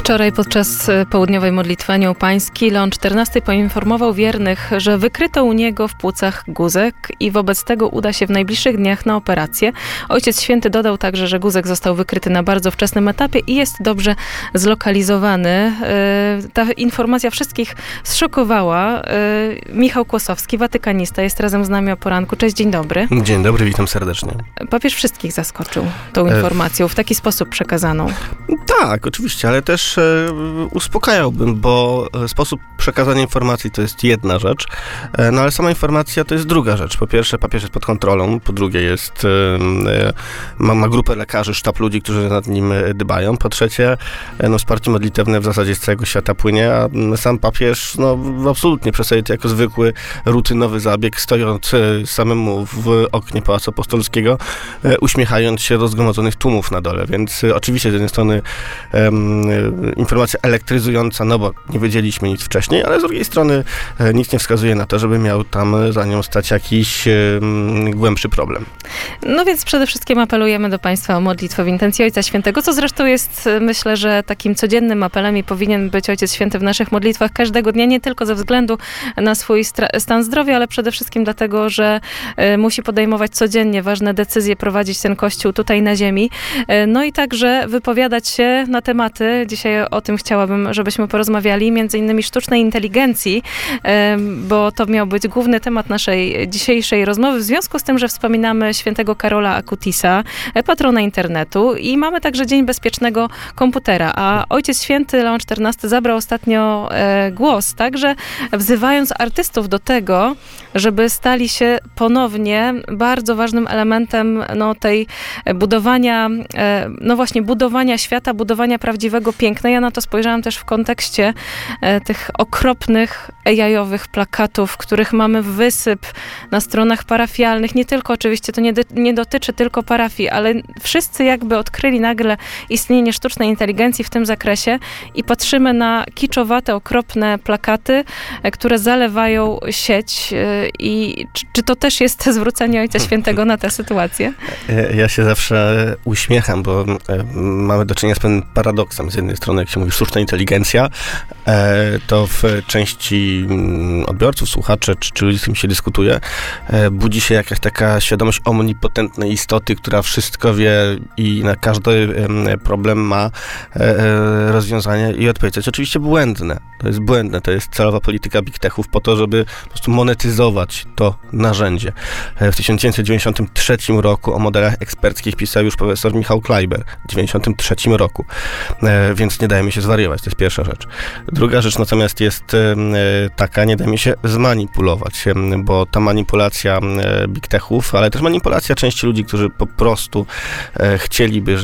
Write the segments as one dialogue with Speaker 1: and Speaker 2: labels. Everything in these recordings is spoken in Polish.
Speaker 1: Wczoraj podczas południowej modlitwy Anioł Pański Leon XIV poinformował wiernych, że wykryto u niego w płucach guzek i wobec tego uda się w najbliższych dniach na operację. Ojciec Święty dodał także, że guzek został wykryty na bardzo wczesnym etapie i jest dobrze zlokalizowany. Ta informacja wszystkich zszokowała. Michał Kłosowski, watykanista, jest razem z nami o poranku. Cześć, dzień dobry.
Speaker 2: Dzień dobry, witam serdecznie.
Speaker 1: Papież wszystkich zaskoczył tą informacją, w taki sposób przekazaną.
Speaker 2: Tak, oczywiście, ale też uspokajałbym, bo sposób przekazania informacji to jest jedna rzecz, no ale sama informacja to jest druga rzecz. Po pierwsze, papież jest pod kontrolą, po drugie ma grupę lekarzy, sztab ludzi, którzy nad nim dbają, po trzecie, wsparcie modlitewne w zasadzie z całego świata płynie, a sam papież, absolutnie przedstawia to jako zwykły, rutynowy zabieg, stojąc samemu w oknie Pałacu Apostolskiego, uśmiechając się do zgromadzonych tłumów na dole, więc oczywiście z jednej strony informacja elektryzująca, no bo nie wiedzieliśmy nic wcześniej, ale z drugiej strony nic nie wskazuje na to, żeby miał tam za nią stać jakiś głębszy problem.
Speaker 1: No więc przede wszystkim apelujemy do Państwa o modlitwę w intencji Ojca Świętego, co zresztą jest, myślę, że takim codziennym apelem i powinien być Ojciec Święty w naszych modlitwach każdego dnia, nie tylko ze względu na swój stan zdrowia, ale przede wszystkim dlatego, że musi podejmować codziennie ważne decyzje, prowadzić ten Kościół tutaj na ziemi, no i także wypowiadać się na tematy, dzisiaj o tym chciałabym, żebyśmy porozmawiali, między innymi sztucznej inteligencji, bo to miał być główny temat naszej dzisiejszej rozmowy, w związku z tym, że wspominamy świętego Karola Akutisa, patrona internetu i mamy także Dzień Bezpiecznego Komputera, a Ojciec Święty Leon XIV zabrał ostatnio głos, także wzywając artystów do tego, żeby stali się ponownie bardzo ważnym elementem tej budowania świata, budowania prawdziwego piękna. Ja na to spojrzałam też w kontekście tych okropnych AI-owych plakatów, których mamy wysyp na stronach parafialnych. Nie tylko oczywiście, to nie dotyczy tylko parafii, ale wszyscy jakby odkryli nagle istnienie sztucznej inteligencji w tym zakresie i patrzymy na kiczowate, okropne plakaty, które zalewają sieć. I czy to też jest zwrócenie Ojca Świętego na tę sytuację?
Speaker 2: Ja się zawsze uśmiecham, bo mamy do czynienia z pewnym paradoksem. Z jednej strony, jak się mówi sztuczna inteligencja, to w części odbiorców, słuchaczy, czy ludzi, z którymi się dyskutuje, budzi się jakaś taka świadomość omnipotentnej istoty, która wszystko wie i na każdy problem ma rozwiązanie i odpowiedź. To jest oczywiście błędne. To jest celowa polityka big techów po to, żeby po prostu monetyzować to narzędzie. W 1993 roku o modelach eksperckich pisał już profesor Michał Klaiber. W 1993 roku. Więc nie dajemy się zwariować. To jest pierwsza rzecz. Druga rzecz natomiast jest taka, nie dajmy się zmanipulować, bo ta manipulacja big techów, ale też manipulacja części ludzi, którzy po prostu chcieliby,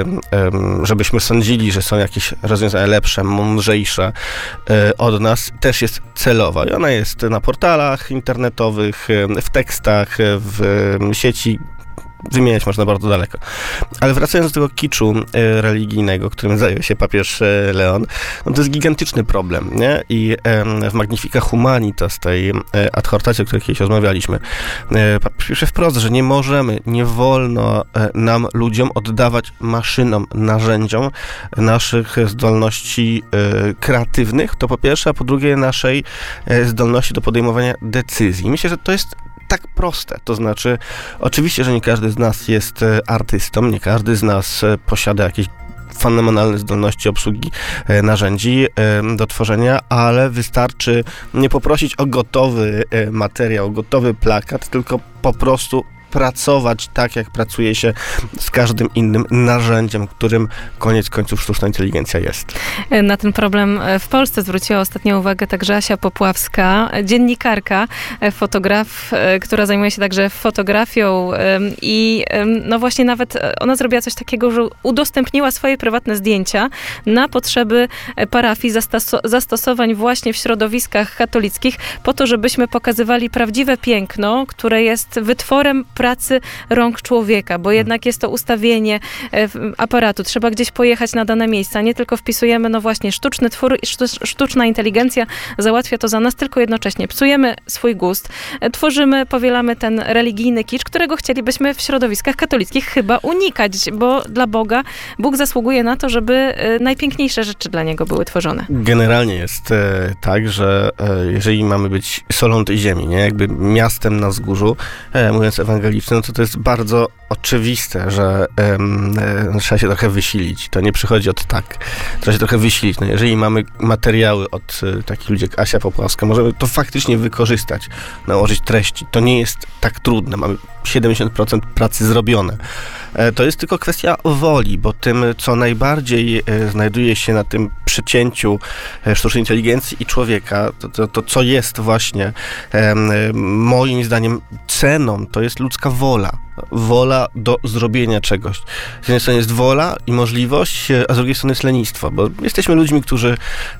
Speaker 2: żebyśmy sądzili, że są jakieś rozwiązania lepsze, mądrzejsze od nas, też jest celowa. I ona jest na portalach internetowych, w tekstach, w sieci. Wymieniać można bardzo daleko. Ale wracając do tego kiczu religijnego, którym zajął się papież Leon, to jest gigantyczny problem, nie? I w Magnifica Humanitas, tej adhortacji, o której kiedyś rozmawialiśmy, papież pisze wprost, że nie wolno nam, ludziom, oddawać maszynom, narzędziom naszych zdolności kreatywnych, to po pierwsze, a po drugie naszej zdolności do podejmowania decyzji. Myślę, że to jest tak proste, to znaczy oczywiście, że nie każdy z nas jest artystą, nie każdy z nas posiada jakieś fenomenalne zdolności obsługi narzędzi do tworzenia, ale wystarczy nie poprosić o gotowy materiał, gotowy plakat, tylko po prostu pracować tak, jak pracuje się z każdym innym narzędziem, którym koniec końców sztuczna inteligencja jest.
Speaker 1: Na ten problem w Polsce zwróciła ostatnio uwagę także Asia Popławska, dziennikarka, fotograf, która zajmuje się także fotografią i właśnie nawet ona zrobiła coś takiego, że udostępniła swoje prywatne zdjęcia na potrzeby parafii, zastosowań właśnie w środowiskach katolickich, po to, żebyśmy pokazywali prawdziwe piękno, które jest wytworem pracy rąk człowieka, bo jednak jest to ustawienie aparatu. Trzeba gdzieś pojechać na dane miejsca. Nie tylko wpisujemy, no właśnie, sztuczny twór i sztuczna inteligencja załatwia to za nas, tylko jednocześnie psujemy swój gust, tworzymy, powielamy ten religijny kicz, którego chcielibyśmy w środowiskach katolickich chyba unikać, bo dla Boga Bóg zasługuje na to, żeby najpiękniejsze rzeczy dla Niego były tworzone.
Speaker 2: Generalnie jest tak, że jeżeli mamy być solą tej ziemi, nie, jakby miastem na wzgórzu, mówiąc ewangelicznym, no to jest bardzo oczywiste, że trzeba się trochę wysilić. To nie przychodzi od tak. Trzeba się trochę wysilić. No, jeżeli mamy materiały od takich ludzi jak Asia Popławska, możemy to faktycznie wykorzystać, nałożyć treści. To nie jest tak trudne. Mamy 70% pracy zrobione. To jest tylko kwestia woli, bo tym, co najbardziej znajduje się na tym przecięciu sztucznej inteligencji i człowieka, to co jest właśnie moim zdaniem ceną, to jest ludzka wola. Wola do zrobienia czegoś. Z jednej strony jest wola i możliwość, a z drugiej strony jest lenistwo, bo jesteśmy ludźmi, którzy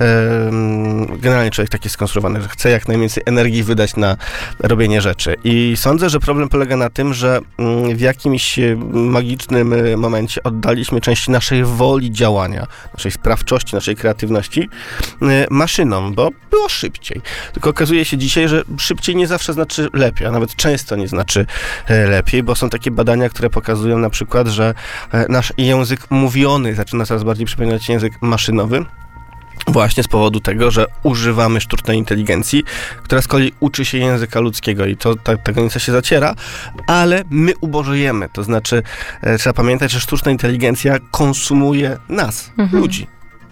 Speaker 2: generalnie człowiek tak jest skonstruowany, że chce jak najwięcej energii wydać na robienie rzeczy. I sądzę, że problem polega na tym, że w jakimś magicznym momencie oddaliśmy część naszej woli działania, naszej sprawczości, naszej kreatywności maszynom, bo było szybciej. Tylko okazuje się dzisiaj, że szybciej nie zawsze znaczy lepiej, a nawet często nie znaczy lepiej, bo są takie badania, które pokazują na przykład, że nasz język mówiony zaczyna coraz bardziej przypominać język maszynowy. Właśnie z powodu tego, że używamy sztucznej inteligencji, która z kolei uczy się języka ludzkiego i to ta granica się zaciera, ale my ubożejemy. To znaczy trzeba pamiętać, że sztuczna inteligencja konsumuje nas, ludzi.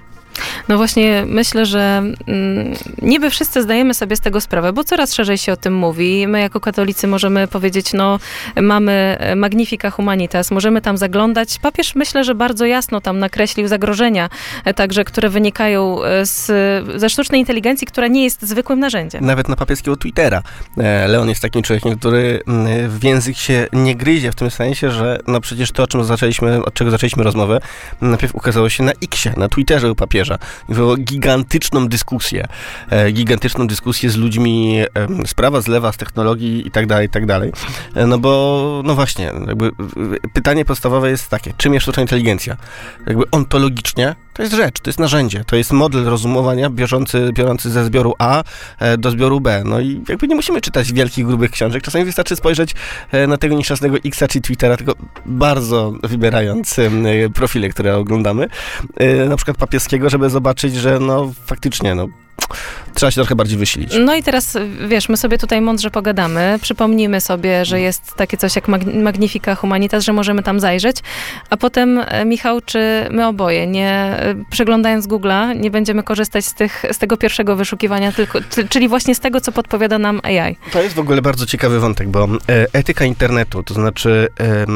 Speaker 1: No właśnie, myślę, że niby wszyscy zdajemy sobie z tego sprawę, bo coraz szerzej się o tym mówi. My jako katolicy możemy powiedzieć, no mamy Magnifica Humanitas, możemy tam zaglądać. Papież myślę, że bardzo jasno tam nakreślił zagrożenia, także które wynikają ze sztucznej inteligencji, która nie jest zwykłym narzędziem.
Speaker 2: Nawet na papieskiego Twittera. Leon jest takim człowiekiem, który w język się nie gryzie, w tym sensie, że no przecież to, od czego zaczęliśmy rozmowę, najpierw ukazało się na X-ie, na Twitterze u papieża. Było gigantyczną dyskusję z ludźmi z prawa, z lewa, z technologii i tak dalej. No bo, no właśnie, jakby pytanie podstawowe jest takie, czym jest sztuczna inteligencja? Jakby ontologicznie to jest rzecz, to jest narzędzie, to jest model rozumowania biorący ze zbioru A do zbioru B. No i jakby nie musimy czytać wielkich, grubych książek, czasami wystarczy spojrzeć na tego nieszczęsnego X-a czy Twittera, tylko bardzo wybierając profile, które oglądamy, na przykład papieskiego, żeby zobaczyć, że no faktycznie, no trzeba się trochę bardziej wysilić.
Speaker 1: No i teraz, wiesz, my sobie tutaj mądrze pogadamy, przypomnimy sobie, że jest takie coś jak Magnifica Humanitas, że możemy tam zajrzeć, a potem, Michał, czy my oboje, nie przeglądając Google'a, nie będziemy korzystać z tego pierwszego wyszukiwania, czyli właśnie z tego, co podpowiada nam AI.
Speaker 2: To jest w ogóle bardzo ciekawy wątek, bo etyka internetu, to znaczy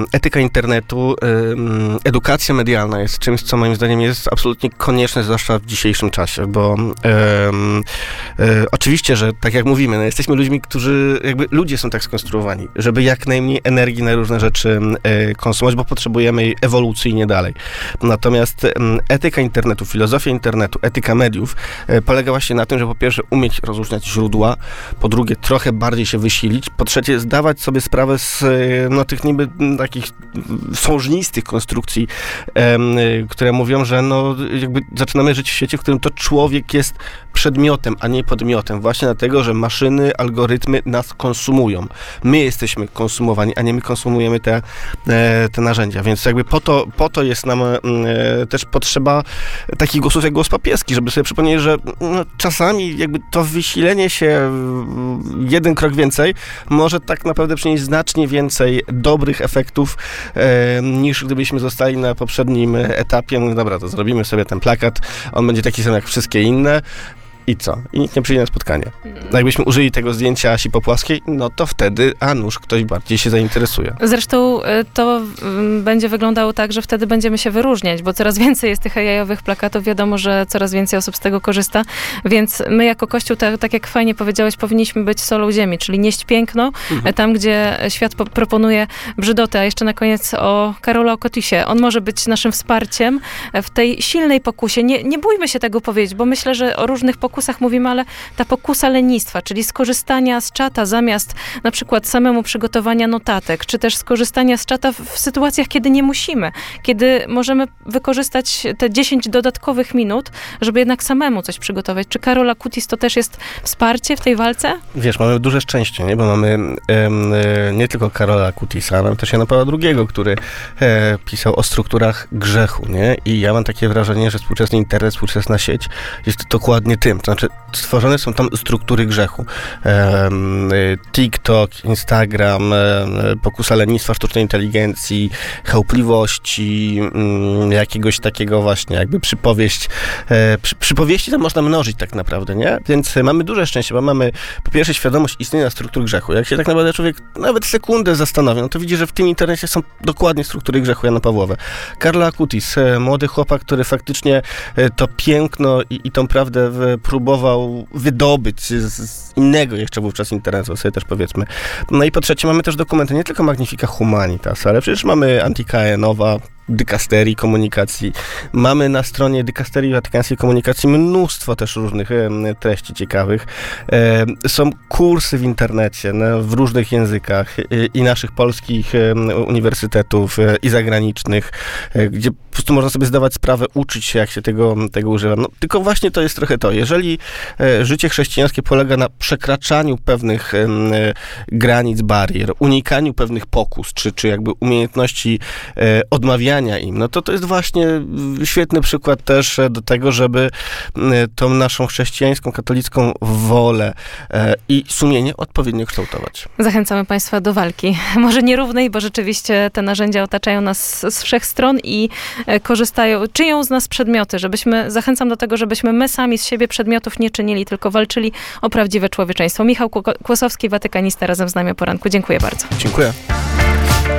Speaker 2: edukacja medialna jest czymś, co moim zdaniem jest absolutnie konieczne, zwłaszcza w dzisiejszym czasie, bo oczywiście, że tak jak mówimy, no jesteśmy ludźmi, ludzie są tak skonstruowani, żeby jak najmniej energii na różne rzeczy konsumować, bo potrzebujemy jej ewolucyjnie dalej. Natomiast etyka internetu, filozofia internetu, etyka mediów polega właśnie na tym, że po pierwsze umieć rozróżniać źródła, po drugie trochę bardziej się wysilić, po trzecie zdawać sobie sprawę z tych niby takich sążnistych konstrukcji, które mówią, że no jakby zaczynamy żyć w świecie, w którym to człowiek jest przedmiotem, a nie podmiotem. Właśnie dlatego, że maszyny, algorytmy nas konsumują. My jesteśmy konsumowani, a nie my konsumujemy te narzędzia. Więc jakby po to jest nam też potrzeba takich głosów jak głos papieski, żeby sobie przypomnieć, że czasami jakby to wysilenie się jeden krok więcej może tak naprawdę przynieść znacznie więcej dobrych efektów niż gdybyśmy zostali na poprzednim etapie. Mówię, dobra, to zrobimy sobie ten plakat, on będzie taki sam jak wszystkie inne. I co? I nikt nie przyjdzie na spotkanie. No jakbyśmy użyli tego zdjęcia Asi Popławskiej, no to wtedy, nuż, ktoś bardziej się zainteresuje.
Speaker 1: Zresztą to będzie wyglądało tak, że wtedy będziemy się wyróżniać, bo coraz więcej jest tych AI-owych plakatów, wiadomo, że coraz więcej osób z tego korzysta, więc my jako Kościół, tak jak fajnie powiedziałeś, powinniśmy być solą ziemi, czyli nieść piękno tam, gdzie świat proponuje brzydotę. A jeszcze na koniec o Karolu Okotisie. On może być naszym wsparciem w tej silnej pokusie. Nie bójmy się tego powiedzieć, bo myślę, że o różnych pokusach pokusach mówimy, ale ta pokusa lenistwa, czyli skorzystania z czata zamiast na przykład samemu przygotowania notatek, czy też skorzystania z czata w sytuacjach, kiedy nie musimy, kiedy możemy wykorzystać te 10 dodatkowych minut, żeby jednak samemu coś przygotować. Czy Karol Acutis to też jest wsparcie w tej walce?
Speaker 2: Wiesz, mamy duże szczęście, nie? Bo mamy nie tylko Karola Acutisa, mamy też Jana Pawła II, który pisał o strukturach grzechu, nie? I ja mam takie wrażenie, że współczesny internet, współczesna sieć jest dokładnie tym. To znaczy, stworzone są tam struktury grzechu. TikTok, Instagram, pokusa lenistwa, sztucznej inteligencji, chełpliwości, jakiegoś takiego właśnie jakby przypowieści tam można mnożyć tak naprawdę, nie? Więc mamy duże szczęście, bo mamy po pierwsze świadomość istnienia struktur grzechu. Jak się tak naprawdę człowiek nawet sekundę zastanawia, no to widzi, że w tym internecie są dokładnie struktury grzechu Jana Pawłowe. Karol Acutis, młody chłopak, który faktycznie to piękno i tą prawdę próbował wydobyć z innego jeszcze wówczas internetu, sobie też powiedzmy. No i po trzecie mamy też dokumenty, nie tylko Magnifica Humanitas, ale przecież mamy Antiquae Nova, dykasterii komunikacji. Mamy na stronie dykasterii watykańskiej komunikacji mnóstwo też różnych treści ciekawych. Są kursy w internecie w różnych językach i naszych polskich uniwersytetów i zagranicznych, gdzie po prostu można sobie zdawać sprawę, uczyć się, jak się tego używa. No, tylko właśnie to jest trochę to. Jeżeli życie chrześcijańskie polega na przekraczaniu pewnych granic, barier, unikaniu pewnych pokus, czy jakby umiejętności odmawiania im, no to jest właśnie świetny przykład też do tego, żeby tą naszą chrześcijańską, katolicką wolę i sumienie odpowiednio kształtować.
Speaker 1: Zachęcamy Państwa do walki. Może nierównej, bo rzeczywiście te narzędzia otaczają nas z wszech stron i czynią z nas przedmioty, zachęcam do tego, żebyśmy my sami z siebie przedmiotów nie czynili, tylko walczyli o prawdziwe człowieczeństwo. Michał Kłosowski, watykanista, razem z nami o poranku. Dziękuję bardzo.
Speaker 2: Dziękuję.